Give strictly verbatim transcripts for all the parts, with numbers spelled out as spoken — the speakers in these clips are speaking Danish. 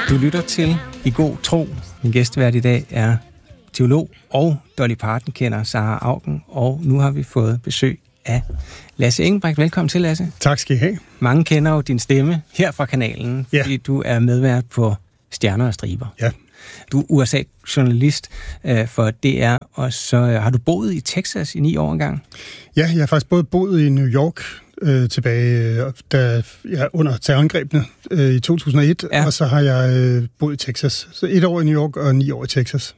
Du lytter til I God Tro. Min gæstevært i dag er teolog og Dolly Parton-kender Sara Auken, og nu har vi fået besøg af Lasse Engelbrecht. Velkommen til, Lasse. Tak skal I have. Mange kender jo din stemme her fra kanalen, ja. Fordi du er medvært på Stjerner og Striber. Ja. Du er U S A-journalist øh, for D R, og så øh, har du boet i Texas i ni år engang. Ja, jeg har faktisk både boet i New York øh, tilbage, da jeg under terrorangrebene øh, i to tusind og et, ja. Og så har jeg øh, boet i Texas. Så et år i New York og ni år i Texas.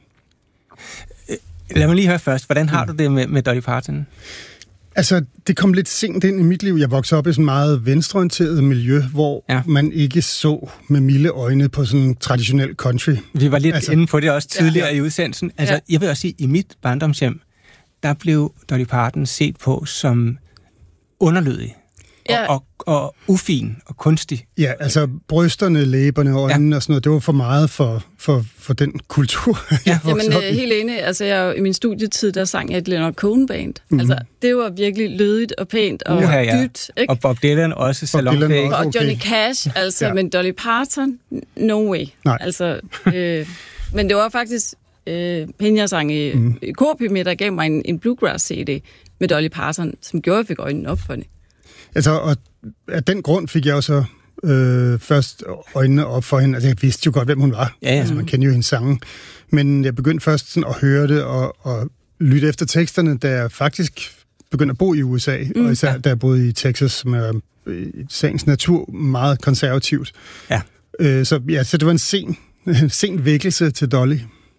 Lad mig lige høre først, hvordan har du det med, med Dolly Parton? Altså, det kom lidt sent ind i mit liv. Jeg voksede op i sådan et meget venstreorienteret miljø, hvor ja. man ikke så med milde øjne på sådan traditionel country. Vi var lidt altså, og inde på det også tidligere ja. i udsendelsen. Altså, ja. jeg vil også sige, i mit barndomshjem, der blev Dolly Parton set på som underlødig. Ja. Og, og, og ufin og kunstig. Ja, altså brysterne, læberne og øjnene ja. og sådan noget, det var for meget for, for, for den kultur. Ja, Jamen, øh, helt enig. Altså, jeg, i min studietid, der sang jeg et Leonard Cohen-band. Mm-hmm. Altså, det var virkelig lødigt og pænt og uh, ja. dybt. Ikke? Og Bob Dylan også salonfæg. Og okay. Johnny Cash, altså, ja. men Dolly Parton, no way. Nej. Altså, øh, men det var faktisk øh, hende, jeg sang i mm. Korpyme, der gav mig en, en Bluegrass-C D med Dolly Parton, som gjorde, at jeg fik øjnene op for det. Altså, og af den grund fik jeg også øh, først øjnene op for hende. Altså, jeg vidste jo godt, hvem hun var. Ja, ja. Altså, man kender jo hendes sange. Men jeg begyndte først sådan at høre det og, og lytte efter teksterne, da jeg faktisk begyndte at bo i U S A, mm, og især ja. da jeg boede i Texas, som er i sagens natur meget konservativt. Ja. Øh, så, ja, så det var en sen, sen vækkelse til Dolly.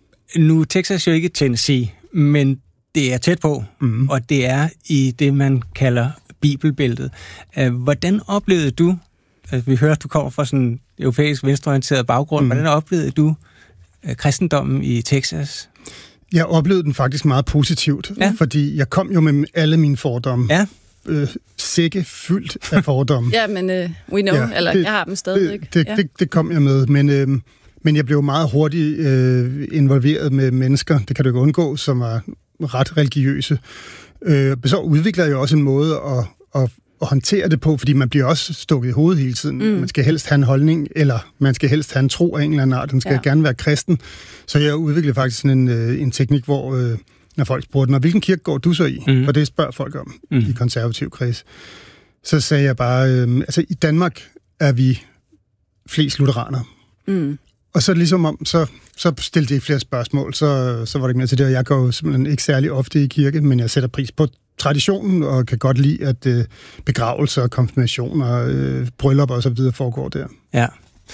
Nu er Texas jo ikke Tennessee, men det er tæt på, mm. og det er i det, man kalder bibelbæltet. Hvordan oplevede du, altså vi hører, at du kommer fra sådan en europæisk venstreorienteret baggrund, mm. hvordan oplevede du kristendommen i Texas? Jeg oplevede den faktisk meget positivt, ja. fordi jeg kom jo med alle mine fordomme. Ja. Øh, sække fyldt af fordomme. ja, men uh, we know, ja, eller det, jeg har dem stadigvæk. Det, det, ja. det, det kom jeg med, men, øh, men jeg blev meget hurtigt øh, involveret med mennesker, det kan du ikke undgå, som er ret religiøse. Øh, så udvikler jeg jo også en måde at, at, at håndtere det på, fordi man bliver også stukket i hovedet hele tiden. Mm. Man skal helst have en holdning, eller man skal helst have en tro af en eller anden art. Den skal ja. gerne være kristen. Så jeg udviklede faktisk sådan en, en teknik, hvor øh, når folk spurgte mig, hvilken kirke går du så i? Mm. For det spørger folk om mm. i konservativ kreds. Så sagde jeg bare, øh, altså i Danmark er vi flest lutheranere. Mm. Og så ligesom om, så, så stillede de ikke flere spørgsmål, så, så var det ikke mere til det, og jeg går jo simpelthen ikke særlig ofte i kirke, men jeg sætter pris på traditionen, og kan godt lide, at øh, begravelser, konfirmationer, øh, bryllupper og så videre foregår der. Ja,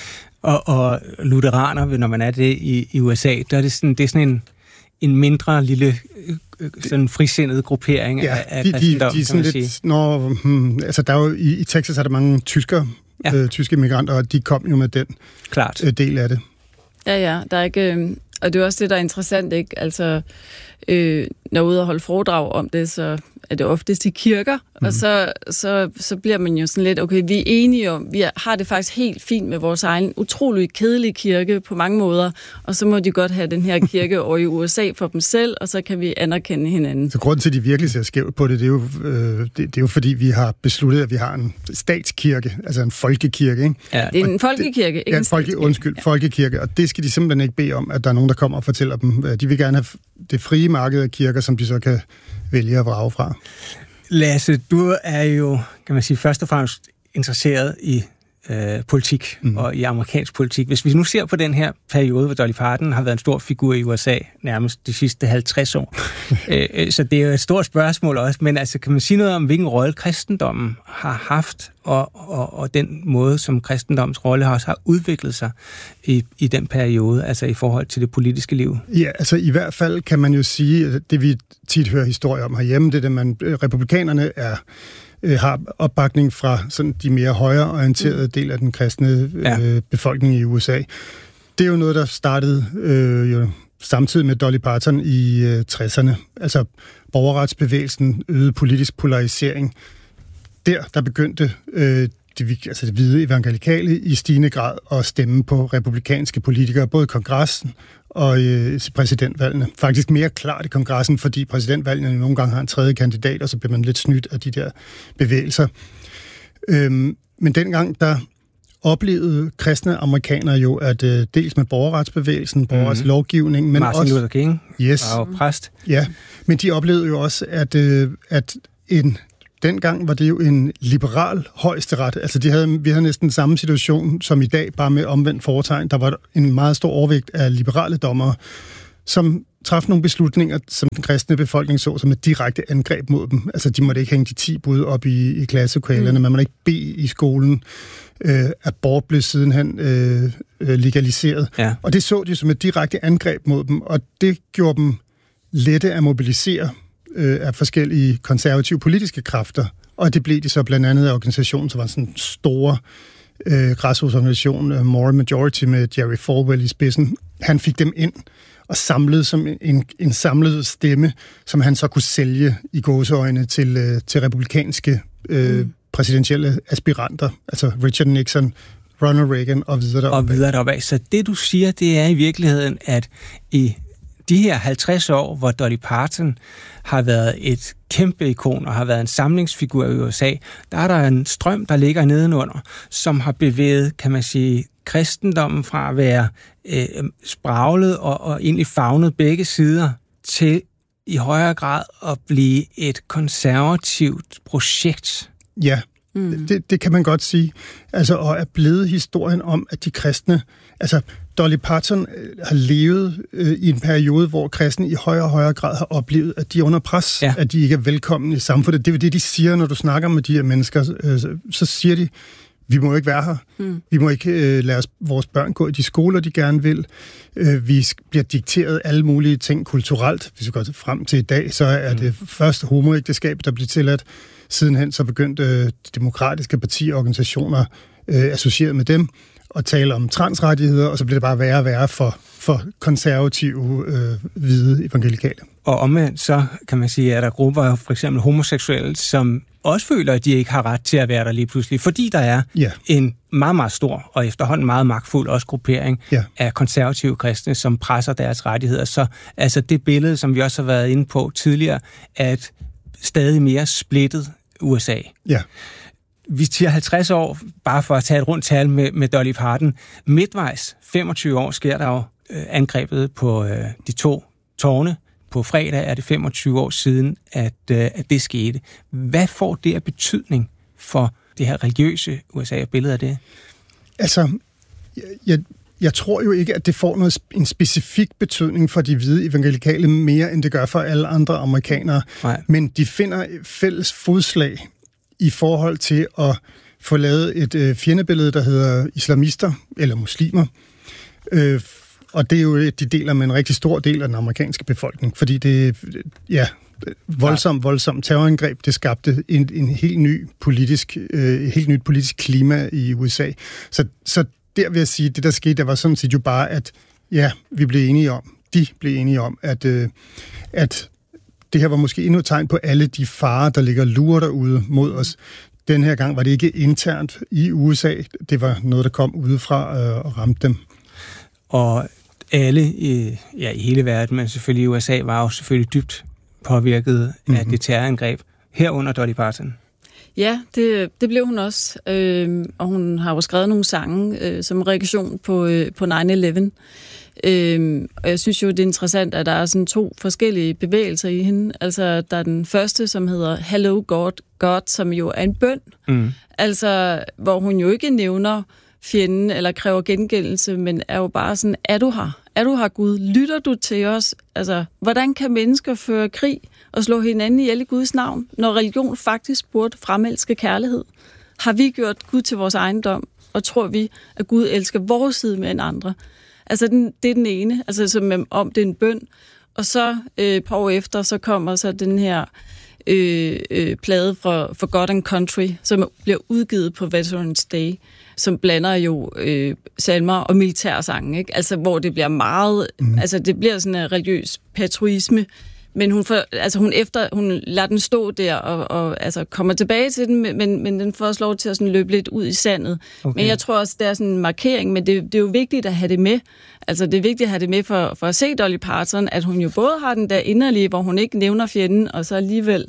og, og lutheraner, når man er det i, i U S A, der er det sådan, det er sådan en, en mindre lille sådan frisindet gruppering ja, af, af de, kristendom, de, de, kan man lidt, sige. Når, hmm, altså der er jo, i, i Texas er der mange tyskere, ja. øh, tyske migranter, og de kom jo med den Klart. Øh, del af det. Ja, ja, der er ikke, øh, og det er også det, der er interessant, ikke? Altså, øh, når jeg er ude og holde foredrag om det, så er det oftest i kirker, mm. og så, så, så bliver man jo sådan lidt, okay, vi er enige om, vi har det faktisk helt fint med vores egen utrolig kedelige kirke på mange måder, og så må de godt have den her kirke over i U S A for dem selv, og så kan vi anerkende hinanden. Så grunden til, at de virkelig ser skævt på det, det er jo, øh, det, det er jo fordi, vi har besluttet, at vi har en statskirke, altså en folkekirke, ikke? Ja. Det er en folkekirke, ikke ja, en folke, undskyld, ja. folkekirke, og det skal de simpelthen ikke bede om, at der er nogen, der kommer og fortæller dem. De vil gerne have det frie marked af kirker, som de så kan vælge at vrage fra. Lasse, du er jo, kan man sige, først og fremmest interesseret i øh, politik mm. og i amerikansk politik. Hvis vi nu ser på den her periode, hvor Dolly Parton har været en stor figur i U S A nærmest de sidste halvtreds år, øh, så det er jo et stort spørgsmål også, men altså, kan man sige noget om, hvilken rolle kristendommen har haft, og, og, og den måde, som kristendommens rolle også har udviklet sig i, i den periode, altså i forhold til det politiske liv? Ja, altså i hvert fald kan man jo sige, at det vi tit hører historier om herhjemme, det er, at man, republikanerne er har opbakning fra sådan de mere højreorienterede del af den kristne ja. øh, befolkning i U S A. Det er jo noget, der startede øh, jo samtidig med Dolly Parton i øh, tresserne. Altså borgerretsbevægelsen, øget politisk polarisering. Der, der begyndte øh, de, altså det hvide evangelikale i stigende grad at stemme på republikanske politikere, både i kongressen og øh, præsidentvalgene. Faktisk mere klart i kongressen, fordi præsidentvalgene nogle gange har en tredje kandidat, og så bliver man lidt snydt af de der bevægelser. Øhm, men dengang, der oplevede kristne amerikanere jo, at øh, dels med borgerretsbevægelsen, borgerretslovgivning, mm-hmm. men Martin også... Luther King yes, var jo præst. Ja, men de oplevede jo også, at, øh, at en... Dengang var det jo en liberal højesteret. Altså, de havde, vi havde næsten samme situation som i dag, bare med omvendt foretegn. Der var en meget stor overvægt af liberale dommere, som traf nogle beslutninger, som den kristne befolkning så som et direkte angreb mod dem. Altså, de måtte ikke hænge de ti bud op i, i klasselokalerne, mm. man måtte ikke bede i skolen. Øh, abort blev sidenhen øh, legaliseret. Ja. Og det så de som et direkte angreb mod dem, og det gjorde dem lette at mobilisere øh, af forskellige konservative politiske kræfter. Og det blev de så blandt andet af organisationen, som var sådan en stor øh, græsrodsorganisation, uh, Moral Majority med Jerry Falwell i spidsen. Han fik dem ind og samlede som en, en samlet stemme, som han så kunne sælge i gåseøjne til, øh, til republikanske øh, mm. præsidentielle aspiranter, altså Richard Nixon, Ronald Reagan og videre deroppe. Og videre deroppe. Så det, du siger, det er i virkeligheden, at i de her halvtreds år, hvor Dolly Parton har været et kæmpe ikon og har været en samlingsfigur i U S A, der er der en strøm, der ligger nedenunder, som har bevæget, kan man sige, kristendommen fra at være øh, spraglet og, og egentlig favnet begge sider til i højere grad at blive et konservativt projekt. Ja, mm. det, det kan man godt sige. Altså, og er blevet historien om, at de kristne... Altså, Dolly Parton har levet øh, i en periode, hvor kristne i højere og højere grad har oplevet, at de er under pres, ja. At de ikke er velkomne i samfundet. Det er det, de siger, når du snakker med de her mennesker. Øh, så, så siger de, vi må ikke være her. Mm. Vi må ikke øh, lade os, vores børn gå i de skoler, de gerne vil. Øh, vi bliver dikteret alle mulige ting kulturelt. Hvis vi går frem til i dag, så er mm. det første homoægteskab, der bliver tilladt. Sidenhen så begyndte øh, de demokratiske partiorganisationer øh, associeret med dem og tale om transrettigheder, og så bliver det bare værre og værre for, for konservative, øh, hvide evangelikale. Og omvendt så kan man sige, at der er grupper, for eksempel homoseksuelle, som også føler, at de ikke har ret til at være der lige pludselig, fordi der er yeah. en meget, meget stor og efterhånden meget magtfuld også gruppering yeah. af konservative kristne, som presser deres rettigheder. Så altså det billede, som vi også har været inde på tidligere, at stadig mere splittet U S A. Ja. Yeah. Vi siger halvtreds år, bare for at tage et rundt tal med, med Dolly Parton. Midtvejs, femogtyve år, sker der jo øh, angrebet på øh, de to tårne. På fredag er det femogtyve år siden, at, øh, at det skete. Hvad får det af betydning for det her religiøse U S A og billedet af det? Altså, jeg, jeg tror jo ikke, at det får noget, en specifik betydning for de hvide evangelikale mere, end det gør for alle andre amerikanere. Nej. Men de finder fælles fodslag i forhold til at få lavet et øh, fjendebillede, der hedder islamister eller muslimer. Øh, og det er jo et, de deler med en rigtig stor del af den amerikanske befolkning, fordi det ja, voldsomt, voldsomt terrorangreb, det skabte en, en helt ny politisk, øh, helt nyt politisk klima i U S A. Så, så der vil jeg sige, det der skete, der var sådan set jo bare, at ja, vi blev enige om, de blev enige om, at, øh, at det her var måske endnu et tegn på alle de farer, der ligger lurer derude mod os. Den her gang var det ikke internt i U S A. Det var noget, der kom udefra øh, og ramte dem. Og alle i, ja, i hele verden, men selvfølgelig i U S A, var jo selvfølgelig dybt påvirket mm-hmm. af det terrorangreb. Herunder Dolly Parton. Ja, det, det blev hun også. Øh, og hun har jo skrevet nogle sange øh, som reaktion på, øh, på nine eleven. Øhm, og jeg synes jo, det er interessant, at der er sådan to forskellige bevægelser i hende. Altså, der er den første, som hedder Hello God, God, som jo er en bøn. Mm. Altså, hvor hun jo ikke nævner fjenden eller kræver gengældelse, men er jo bare sådan, er du her? Er du her, Gud? Lytter du til os? Altså, hvordan kan mennesker føre krig og slå hinanden ihjel i Guds navn, når religion faktisk burde fremelske kærlighed? Har vi gjort Gud til vores ejendom, og tror vi, at Gud elsker vores side mere end andre? Altså, den, det er den ene, altså som om det er en bøn. Og så øh, et par år efter, så kommer så den her øh, øh, plade fra For God and Country, som bliver udgivet på Veterans Day, som blander jo øh, salmer og militærsange, ikke? Altså, hvor det bliver meget, mm. altså det bliver sådan en religiøs patriotisme, men hun, får, altså hun, efter, hun lader den stå der og, og altså kommer tilbage til den, men, men den får også lov til at sådan løbe lidt ud i sandet. Okay. Men jeg tror også, det er sådan en markering, men det, det er jo vigtigt at have det med. Altså det er vigtigt at have det med for, for at se Dolly Parton, at hun jo både har den der inderlige, hvor hun ikke nævner fjenden, og så alligevel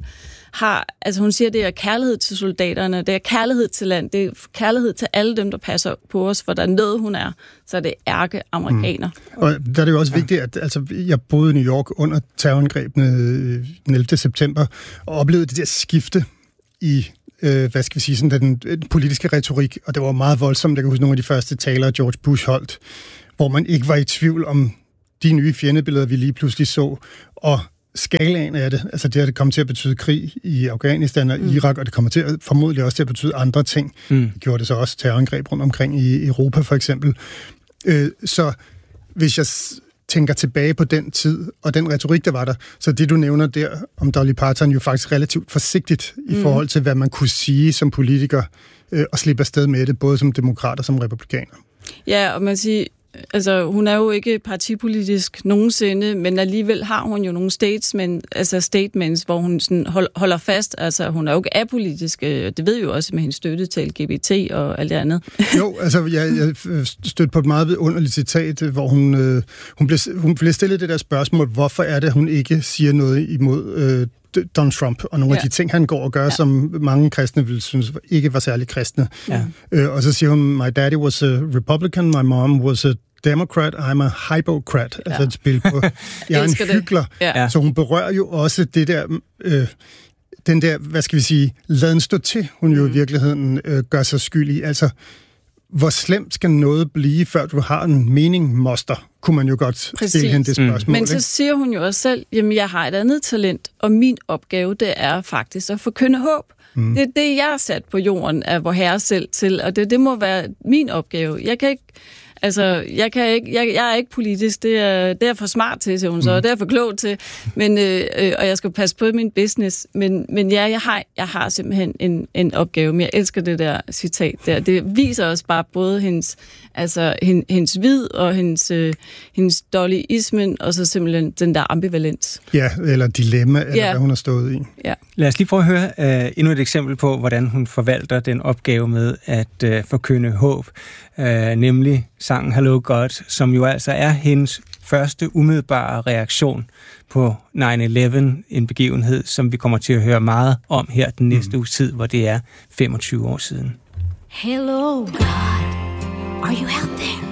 har, altså hun siger, det er kærlighed til soldaterne, det er kærlighed til land, det er kærlighed til alle dem, der passer på os, for der er noget, hun er, så er det ærke-amerikaner. Mm. Og der er det jo også ja. vigtigt, at altså, jeg boede i New York under terrorangrebene den ellevte september, og oplevede det der skifte i øh, hvad skal vi sige, sådan den, den politiske retorik, og det var meget voldsomt. Jeg kan huske nogle af de første taler, George Bush holdt, hvor man ikke var i tvivl om de nye fjendebilleder, vi lige pludselig så, og skalaen af det, altså det, at det kommer til at betyde krig i Afghanistan og mm. Irak, og det kommer til at, formodentlig også til at betyde andre ting. Mm. Det gjorde det så også terrorangreb rundt omkring i Europa, for eksempel. Øh, så hvis jeg tænker tilbage på den tid, og den retorik, der var der, så det, du nævner der om Dolly Parton, jo faktisk relativt forsigtigt i mm. forhold til, hvad man kunne sige som politiker, øh, og slippe afsted med det, både som demokrat og som republikaner. Ja, og man siger, altså, hun er jo ikke partipolitisk nogensinde, men alligevel har hun jo nogle statements, altså statements, hvor hun sådan hold, holder fast. Altså, hun er jo ikke apolitisk. Det ved jo også med hendes støtte til L G B T og alt det andet. Jo, altså, jeg, jeg stødte på et meget vidunderligt citat, hvor hun, øh, hun, blev, hun blev stillet det der spørgsmål, hvorfor er det, hun ikke siger noget imod øh, Donald Trump, og nogle ja. af de ting, han går og gør, ja. som mange kristne ville synes ikke var særlig kristne. Ja. Øh, og så siger hun, my daddy was a Republican, my mom was a Democrat, I'm a hypocrat. Ja. Altså et spil på, jeg er en hykler. Ja. Så hun berører jo også det der, øh, den der, hvad skal vi sige, laden stå til, hun jo mm. i virkeligheden øh, gør sig skyld i. Altså, hvor slemt skal noget blive, før du har en mening, moster? Kunne man jo godt Præcis. stille hende det spørgsmål. Men så siger hun jo også selv, jamen jeg har et andet talent, og min opgave, det er faktisk at forkynde håb. Mm. Det er det, jeg er sat på jorden af vor herre selv til, og det, det må være min opgave. Jeg kan ikke Altså, jeg, kan ikke, jeg, jeg er ikke politisk, det er, det er for smart til, siger hun så, og det er for klog til, men, øh, og jeg skal passe på min business, men, men ja, jeg har, jeg har simpelthen en, en opgave, men jeg elsker det der citat der. Det viser også bare både hendes, altså, hendes vid og hendes, øh, hendes dollyismen, og så simpelthen den der ambivalens. Ja, eller dilemma, eller ja. hvad hun har stået i. Ja. Lad os lige prøve at høre uh, endnu et eksempel på, hvordan hun forvalter den opgave med at uh, forkynde håb, uh, nemlig sangen Hello God, som jo altså er hendes første umiddelbare reaktion på nine eleven, en begivenhed, som vi kommer til at høre meget om her den næste mm. uges tid, hvor det er femogtyve år siden. Hello God, are you out there?